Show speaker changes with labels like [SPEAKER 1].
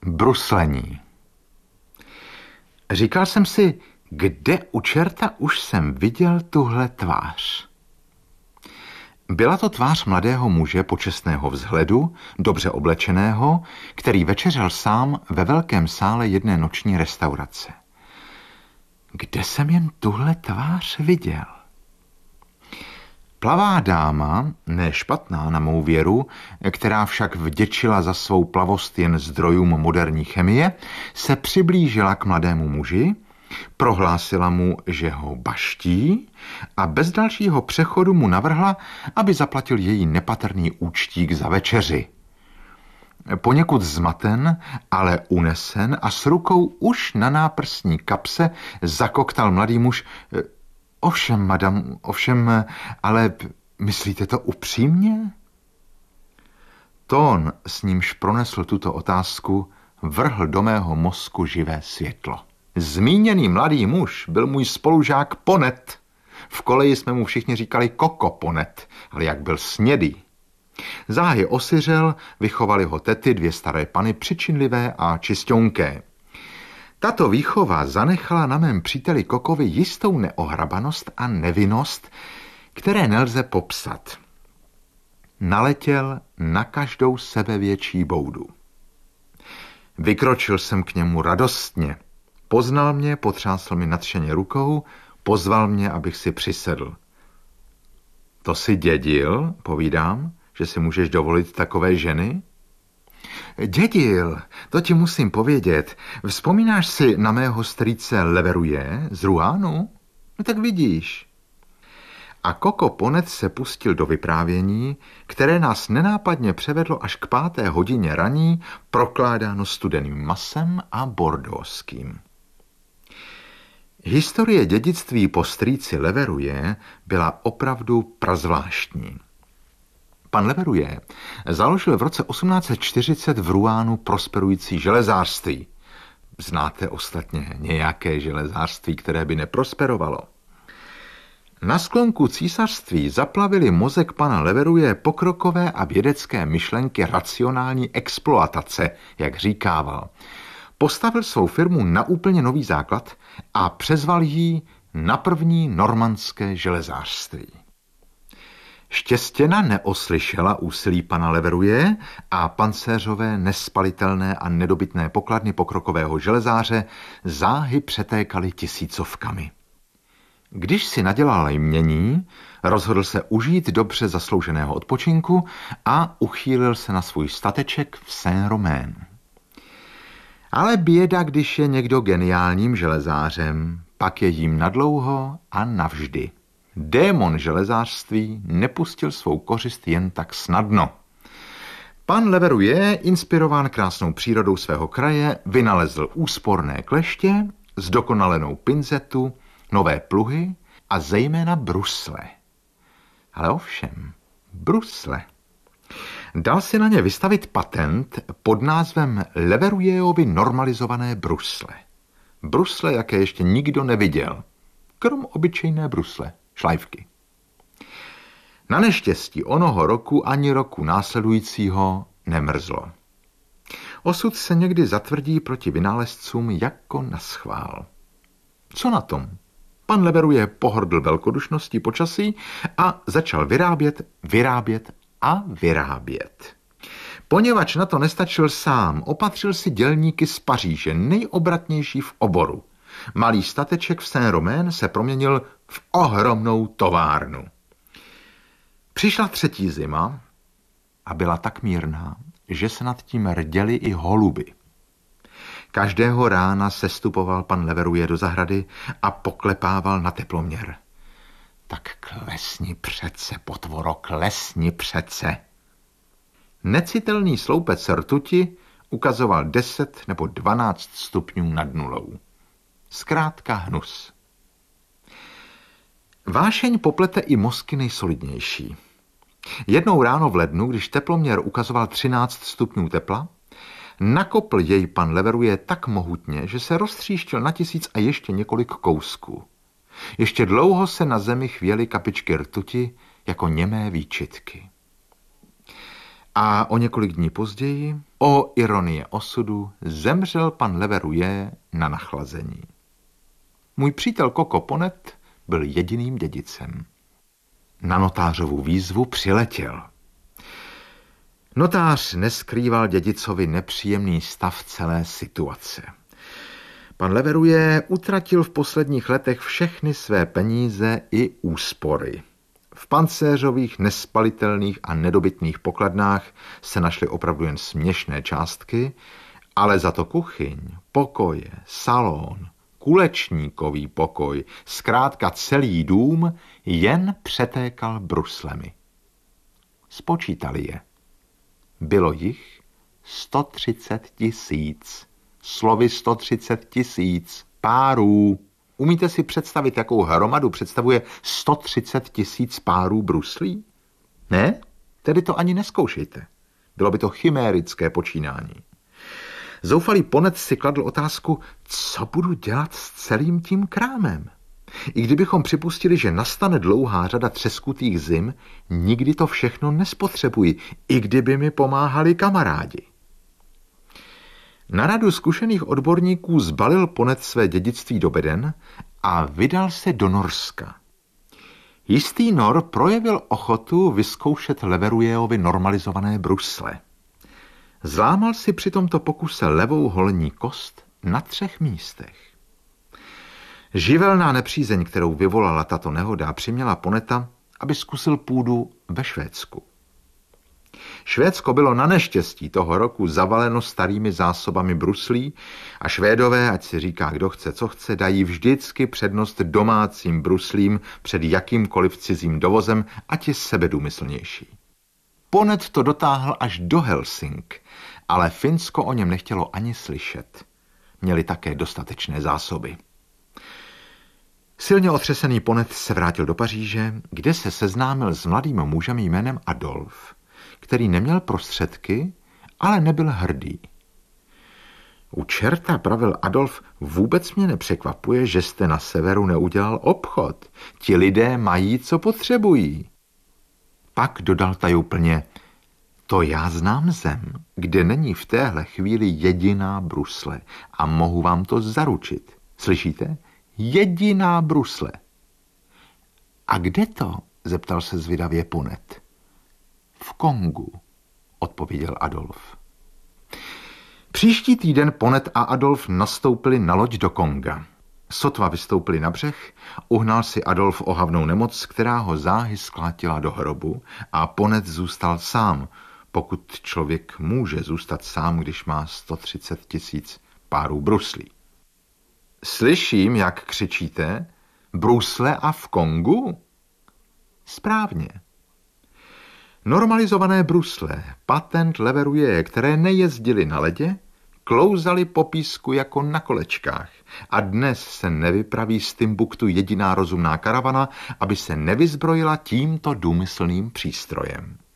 [SPEAKER 1] Bruslení. Říkal jsem si, kde u čerta už jsem viděl tuhle tvář. Byla to tvář mladého muže počestného vzhledu, dobře oblečeného, který večeřel sám ve velkém sále jedné noční restaurace. Kde jsem jen tuhle tvář viděl? Plavá dáma, ne špatná na mou věru, která však vděčila za svou plavost jen zdrojům moderní chemie, se přiblížila k mladému muži, prohlásila mu, že ho baští a bez dalšího přechodu mu navrhla, aby zaplatil její nepatrný účtík za večeři. Poněkud zmaten, ale unesen a s rukou už na náprsní kapse zakoktal mladý muž. Ovšem, madam, ovšem, ale myslíte to upřímně? Tón, s nímž pronesl tuto otázku, vrhl do mého mozku živé světlo. Zmíněný mladý muž byl můj spolužák Ponet. V koleji jsme mu všichni říkali Koko Ponet, ale jak byl snědý. Záhy osiřel, vychovali ho tety, dvě staré pany, přičinlivé a čisťonké. Tato výchova zanechala na mém příteli Kokovi jistou neohrabanost a nevinnost, které nelze popsat. Naletěl na každou sebevětší boudu. Vykročil jsem k němu radostně. Poznal mě, potřásl mi nadšeně rukou, pozval mě, abych si přisedl. To si dědil, povídám, že si můžeš dovolit takové ženy? Dědil, to ti musím povědět. Vzpomínáš si na mého strýce Leveruje z Ruánu? No tak vidíš. A Koko Ponet se pustil do vyprávění, které nás nenápadně převedlo až k 5. hodině raní, prokládáno studeným masem a bordóským. Historie dědictví po strýci Leveruje byla opravdu prazvláštní. Pan Leveruje založil v roce 1840 v Ruánu prosperující železářství. Znáte ostatně nějaké železářství, které by neprosperovalo? Na sklonku císařství zaplavili mozek pana Leveruje pokrokové a vědecké myšlenky racionální exploatace, jak říkával. Postavil svou firmu na úplně nový základ a přezval ji na první normandské železářství. Štěstěna neoslyšela úsilí pana Leveruje a pancéřové nespalitelné a nedobytné pokladny pokrokového železáře záhy přetékaly tisícovkami. Když si nadělal jmění, rozhodl se užít dobře zaslouženého odpočinku a uchýlil se na svůj stateček v Saint-Romain. Ale běda, když je někdo geniálním železářem, pak je jím nadlouho a navždy. Démon železářství nepustil svou kořist jen tak snadno. Pan Leveruje, inspirován krásnou přírodou svého kraje, vynalezl úsporné kleště, zdokonalenou pinzetu, nové pluhy a zejména brusle. Ale ovšem, brusle. Dal si na ně vystavit patent pod názvem Leverujeovy normalizované brusle. Brusle, jaké ještě nikdo neviděl, krom obyčejné brusle, šlajvky. Na neštěstí onoho roku ani roku následujícího nemrzlo. Osud se někdy zatvrdí proti vynálezcům jako naschvál. Co na tom? Pan Leveruje pohrdl velkodušností počasí a začal vyrábět. Poněvadž na to nestačil sám, opatřil si dělníky z Paříže, nejobratnější v oboru. Malý stateček v Saint-Romain se proměnil v ohromnou továrnu. Přišla 3. zima a byla tak mírná, že se nad tím rděly i holuby. Každého rána sestupoval pan Leveruje do zahrady a poklepával na teploměr. Tak klesni přece, potvoro, klesni přece. Necitelný sloupec rtuti ukazoval 10 nebo 12 stupňů nad nulou. Zkrátka hnus. Vášeň poplete i mozky nejsolidnější. Jednou ráno v lednu, když teploměr ukazoval 13 stupňů tepla, nakopl jej pan Leveruje tak mohutně, že se roztříštil na 1000 a ještě několik kousků. Ještě dlouho se na zemi chvěly kapičky rtuti jako němé výčitky. A o několik dní později, o ironie osudu, zemřel pan Leveruje na nachlazení. Můj přítel Coco Ponet byl jediným dědicem. Na notářovu výzvu přiletěl. Notář neskrýval dědicovi nepříjemný stav celé situace. Pan Leveruje utratil v posledních letech všechny své peníze i úspory. V pancéřových, nespalitelných a nedobytných pokladnách se našly opravdu jen směšné částky, ale za to kuchyň, pokoje, salon, kulečníkový pokoj, zkrátka celý dům jen přetékal bruslemi. Spočítali je. Bylo jich 130 000, slovy 130 000 párů. Umíte si představit, jakou hromadu představuje 130 000 párů bruslí? Ne? Tedy to ani nezkoušejte. Bylo by to chimérické počínání. Zoufalý Ponet si kladl otázku, co budu dělat s celým tím krámem. I kdybychom připustili, že nastane dlouhá řada třeskutých zim, nikdy to všechno nespotřebuji, i kdyby mi pomáhali kamarádi. Na radu zkušených odborníků zbalil Ponet své dědictví do beden a vydal se do Norska. Jistý Nor projevil ochotu vyzkoušet Leverujeovi normalizované brusle. Zlámal si při tomto pokuse levou holní kost na 3 místech. Živelná nepřízeň, kterou vyvolala tato nehoda, přiměla Poneta, aby zkusil půdu ve Švédsku. Švédsko bylo na neštěstí toho roku zavaleno starými zásobami bruslí a Švédové, ať si říká kdo chce, co chce, dají vždycky přednost domácím bruslím před jakýmkoliv cizím dovozem, ať je sebedůmyslnější. Ponet to dotáhl až do Helsing, ale Finsko o něm nechtělo ani slyšet. Měli také dostatečné zásoby. Silně otřesený Ponet se vrátil do Paříže, kde se seznámil s mladým mužem jménem Adolf, který neměl prostředky, ale nebyl hrdý. U čerta, pravil Adolf, vůbec mě nepřekvapuje, že jste na severu neudělal obchod. Ti lidé mají, co potřebují. Pak dodal tajuplně, to já znám zem, kde není v téhle chvíli jediná brusle a mohu vám to zaručit. Slyšíte? Jediná brusle. A kde to? Zeptal se zvědavě Ponet. V Kongu, odpověděl Adolf. Příští týden Ponet a Adolf nastoupili na loď do Konga. Sotva vystoupili na břeh, uhnal si Adolf ohavnou nemoc, která ho záhy sklátila do hrobu a Ponet zůstal sám, pokud člověk může zůstat sám, když má 130 000 párů bruslí. Slyším, jak křičíte, brusle a v Kongu? Správně. Normalizované brusle, patent Leveruje, které nejezdily na ledě, klouzaly po písku jako na kolečkách a dnes se nevypraví z Timbuktu jediná rozumná karavana, aby se nevyzbrojila tímto důmyslným přístrojem.